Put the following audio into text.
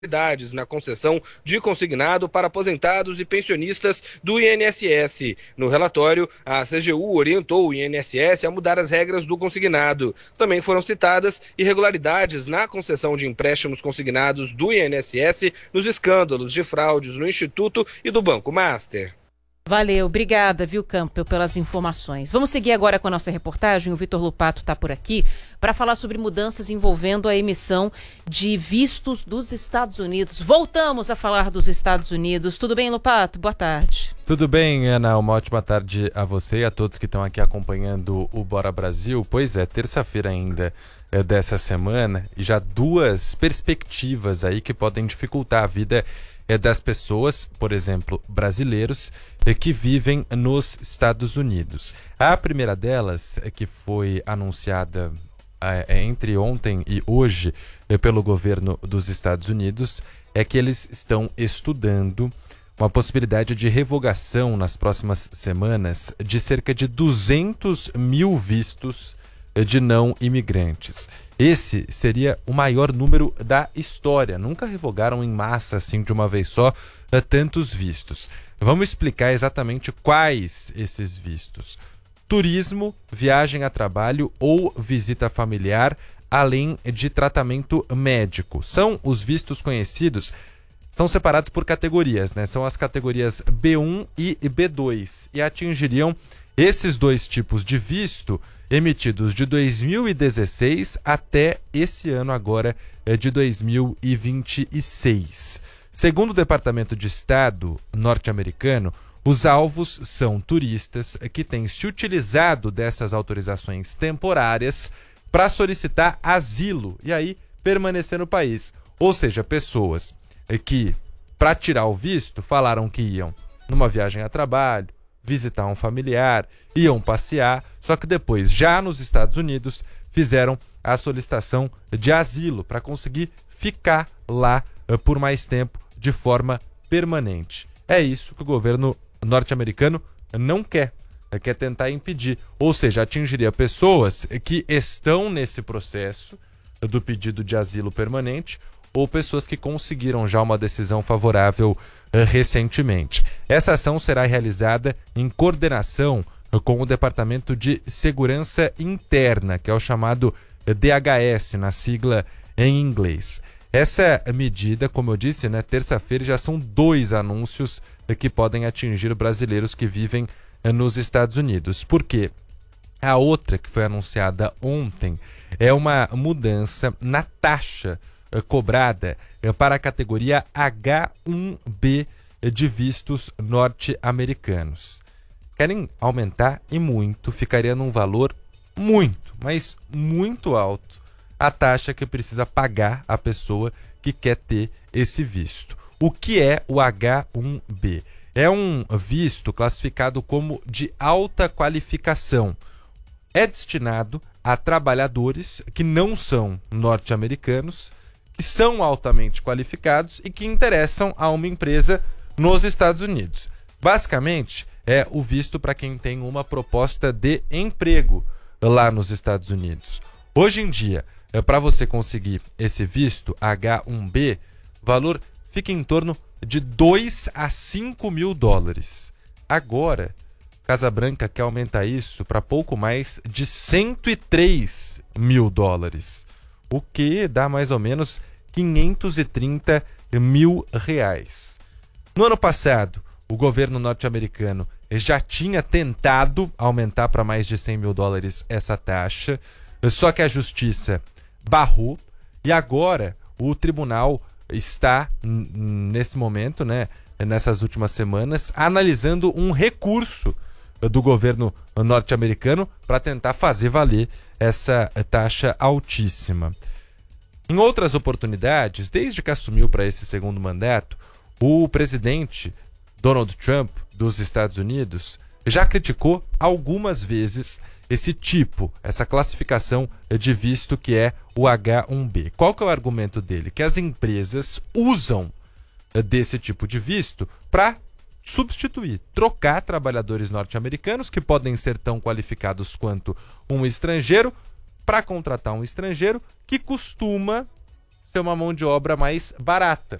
na concessão de consignado para aposentados e pensionistas do INSS. No relatório, a CGU orientou o INSS a mudar as regras do consignado. Também foram citadas irregularidades na concessão de empréstimos consignados do INSS nos escândalos de fraudes no Instituto e do Banco Master. Valeu, obrigada, viu, Campbell, pelas informações. Vamos seguir agora com a nossa reportagem. O Vitor Lupato está por aqui para falar sobre mudanças envolvendo a emissão de vistos dos Estados Unidos. Voltamos a falar dos Estados Unidos. Tudo bem, Lupato? Boa tarde. Tudo bem, Ana. Uma ótima tarde a você e a todos que estão aqui acompanhando o Bora Brasil. Pois é, terça-feira ainda dessa semana e já duas perspectivas aí que podem dificultar a vida das pessoas, por exemplo, brasileiros, que vivem nos Estados Unidos. A primeira delas, que foi anunciada entre ontem e hoje pelo governo dos Estados Unidos, é que eles estão estudando uma possibilidade de revogação nas próximas semanas de cerca de 200 mil vistos de não imigrantes. Esse seria o maior número da história. Nunca revogaram em massa, assim, de uma vez só, tantos vistos. Vamos explicar exatamente quais esses vistos. Turismo, viagem a trabalho ou visita familiar, além de tratamento médico. São os vistos conhecidos, são separados por categorias, né? São as categorias B1 e B2 e atingiriam esses dois tipos de visto emitidos de 2016 até esse ano agora de 2026. Segundo o Departamento de Estado norte-americano, os alvos são turistas que têm se utilizado dessas autorizações temporárias para solicitar asilo e aí permanecer no país. Ou seja, pessoas que, para tirar o visto, falaram que iam numa viagem a trabalho, visitar um familiar, iam passear, só que depois, já nos Estados Unidos, fizeram a solicitação de asilo para conseguir ficar lá por mais tempo de forma permanente. É isso que o governo norte-americano não quer, quer tentar impedir, ou seja, atingiria pessoas que estão nesse processo do pedido de asilo permanente ou pessoas que conseguiram já uma decisão favorável recentemente. Essa ação será realizada em coordenação com o Departamento de Segurança Interna, que é o chamado DHS, na sigla em inglês. Essa medida, como eu disse, terça-feira já são 2 anúncios que podem atingir brasileiros que vivem nos Estados Unidos. Por quê? A outra, que foi anunciada ontem, é uma mudança na taxa cobrada para a categoria H1B de vistos norte-americanos. Querem aumentar e muito, ficaria num valor muito, mas muito alto a taxa que precisa pagar a pessoa que quer ter esse visto. O que é o H1B? É um visto classificado como de alta qualificação. É destinado a trabalhadores que não são norte-americanos, que são altamente qualificados e que interessam a uma empresa nos Estados Unidos. Basicamente, é o visto para quem tem uma proposta de emprego lá nos Estados Unidos. Hoje em dia, para você conseguir esse visto H1B, o valor fica em torno de 2 a 5 mil dólares. Agora, Casa Branca quer aumentar isso para pouco mais de 103 mil dólares, o que dá mais ou menos 530 mil reais. No ano passado, o governo norte-americano já tinha tentado aumentar para mais de 100 mil dólares essa taxa, só que a justiça barrou e agora o tribunal está, nesse momento, nessas últimas semanas, analisando um recurso do governo norte-americano para tentar fazer valer essa taxa altíssima. Em outras oportunidades, desde que assumiu para esse segundo mandato, o presidente Donald Trump dos Estados Unidos já criticou algumas vezes essa classificação de visto que é o H1B. Qual que é o argumento dele? Que as empresas usam desse tipo de visto para substituir, trocar trabalhadores norte-americanos que podem ser tão qualificados quanto um estrangeiro para contratar um estrangeiro que costuma ser uma mão de obra mais barata.